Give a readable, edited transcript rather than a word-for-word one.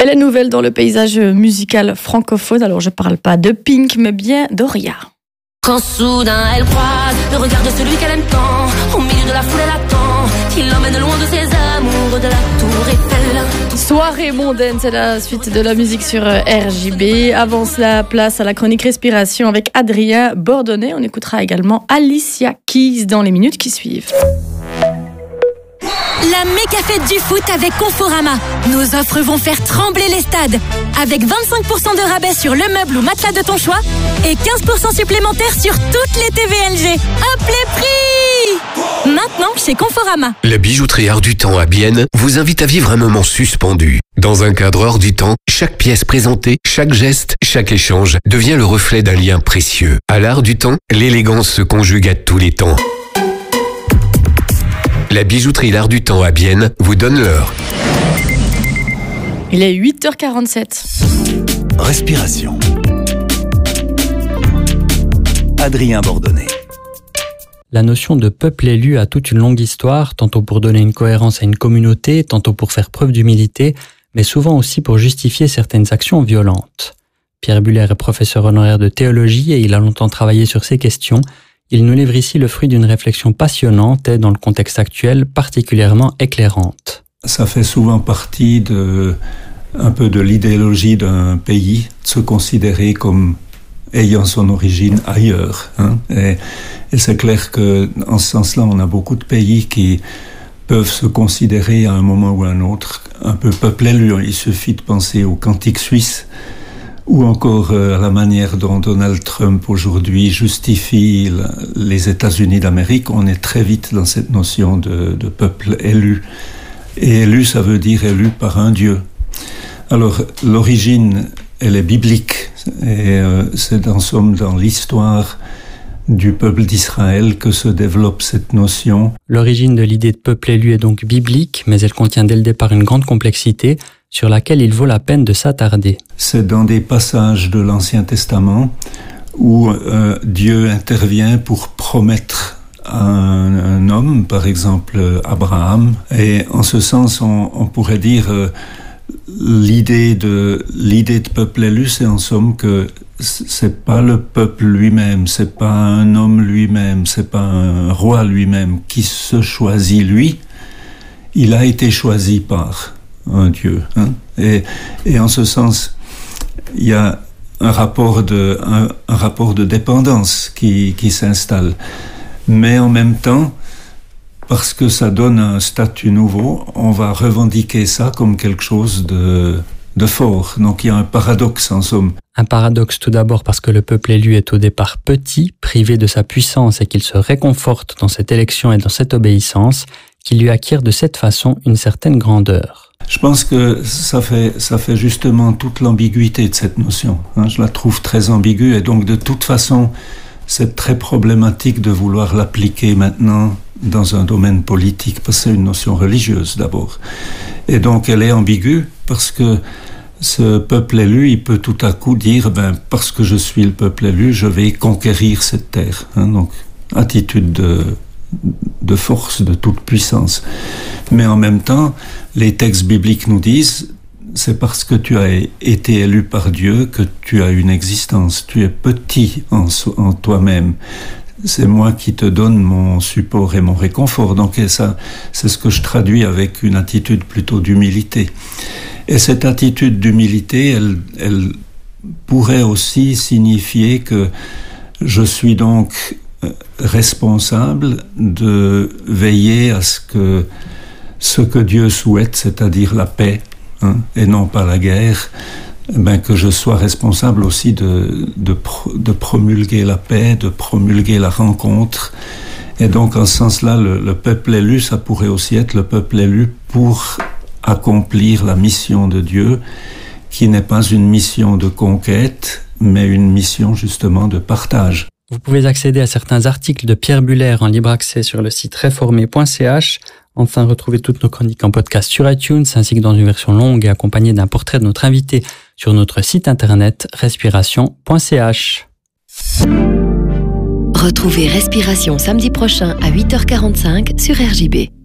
Elle est nouvelle dans le paysage musical francophone. Alors je parle pas de Pink, mais bien d'Oria. Quand soudain elle croise le regard de celui qu'elle aime tant, au milieu de la foule elle attend qu'il l'emmène loin de ses amours de la tour Eiffel. Soirée mondaine, c'est la suite de la musique sur RJB. Avant cela, place à la chronique Respiration avec Adrien Bordonnet. On écoutera également Alicia Keys dans les minutes qui suivent. La méga fête du foot avec Conforama. Nos offres vont faire trembler les stades. Avec 25% de rabais sur le meuble ou matelas de ton choix et 15% supplémentaires sur toutes les TV LG. Hop les prix! Maintenant chez Conforama. La bijouterie Art du Temps à Bienne vous invite à vivre un moment suspendu. Dans un cadre hors du temps, chaque pièce présentée, chaque geste, chaque échange devient le reflet d'un lien précieux. À l'Art du Temps, l'élégance se conjugue à tous les temps. La bijouterie L'Art du Temps à Bienne vous donne l'heure. Il est 8h47. Respiration. Adrien Bordonnet. La notion de peuple élu a toute une longue histoire, tantôt pour donner une cohérence à une communauté, tantôt pour faire preuve d'humilité, mais souvent aussi pour justifier certaines actions violentes. Pierre Buller est professeur honoraire de théologie et il a longtemps travaillé sur ces questions. Il nous livre ici le fruit d'une réflexion passionnante et, dans le contexte actuel, particulièrement éclairante. Ça fait souvent partie un peu de l'idéologie d'un pays, de se considérer comme ayant son origine ailleurs. Et c'est clair qu'en ce sens-là, on a beaucoup de pays qui peuvent se considérer à un moment ou à un autre un peu peuple élu. Il suffit de penser au cantique suisse, ou encore à la manière dont Donald Trump aujourd'hui justifie les États-Unis d'Amérique. On est très vite dans cette notion de peuple élu. Et élu, ça veut dire élu par un Dieu. Alors, l'origine, elle est biblique. Et c'est en somme dans l'histoire du peuple d'Israël que se développe cette notion. L'origine de l'idée de peuple élu est donc biblique, mais elle contient dès le départ une grande complexité sur laquelle il vaut la peine de s'attarder. C'est dans des passages de l'Ancien Testament où Dieu intervient pour promettre à un homme, par exemple Abraham. Et en ce sens, on pourrait dire l'idée de peuple élu, c'est en somme que c'est pas le peuple lui-même, c'est pas un homme lui-même, c'est pas un roi lui-même qui se choisit lui. Il a été choisi par un Dieu. Et en ce sens, il y a un rapport de dépendance qui s'installe. Mais en même temps, parce que ça donne un statut nouveau, on va revendiquer ça comme quelque chose de fort. Donc il y a un paradoxe en somme. Un paradoxe tout d'abord parce que le peuple élu est au départ petit, privé de sa puissance et qu'il se réconforte dans cette élection et dans cette obéissance, qui lui acquiert de cette façon une certaine grandeur. Je pense que ça fait justement toute l'ambiguïté de cette notion. Je la trouve très ambiguë et donc de toute façon, c'est très problématique de vouloir l'appliquer maintenant dans un domaine politique, parce que c'est une notion religieuse d'abord. Et donc elle est ambiguë parce que ce peuple élu, il peut tout à coup dire, parce que je suis le peuple élu, je vais conquérir cette terre. Donc attitude de force, de toute puissance. Mais en même temps, les textes bibliques nous disent, c'est parce que tu as été élu par Dieu que tu as une existence. Tu es petit en toi-même. C'est moi qui te donne mon support et mon réconfort. Donc ça, c'est ce que je traduis avec une attitude plutôt d'humilité. Et cette attitude d'humilité, elle pourrait aussi signifier que je suis donc responsable de veiller à ce que Dieu souhaite, c'est-à-dire la paix, et non pas la guerre, que je sois responsable aussi de promulguer la paix, de promulguer la rencontre. Et donc, en ce sens-là, le peuple élu, ça pourrait aussi être le peuple élu pour accomplir la mission de Dieu, qui n'est pas une mission de conquête, mais une mission justement de partage. Vous pouvez accéder à certains articles de Pierre Buller en libre accès sur le site réformé.ch. Enfin, retrouvez toutes nos chroniques en podcast sur iTunes, ainsi que dans une version longue et accompagnée d'un portrait de notre invité sur notre site internet respiration.ch. Retrouvez Respiration samedi prochain à 8h45 sur RJB.